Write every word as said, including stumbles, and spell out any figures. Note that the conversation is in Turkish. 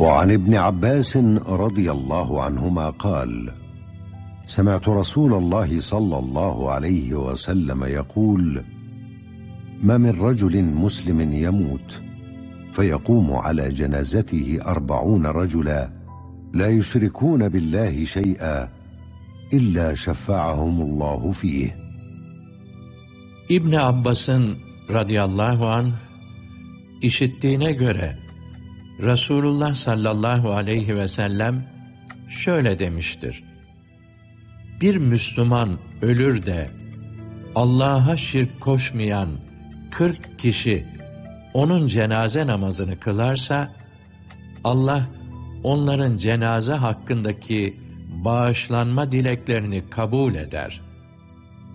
وعن ابن عباس رضي الله عنهما قال: سمعت رسول الله صلى الله عليه وسلم يقول: ما من رجل مسلم يموت فيقوم على جنازته أربعون رجلا لا يشركون بالله شيئا إلا شفعهم الله فيه. İbn Abbas'ın radıyallahu anh işittiğine göre Resulullah sallallahu aleyhi ve sellem şöyle demiştir: bir Müslüman ölür de Allah'a şirk koşmayan kırk kişi onun cenaze namazını kılarsa, Allah onların cenaze hakkındaki bağışlanma dileklerini kabul eder.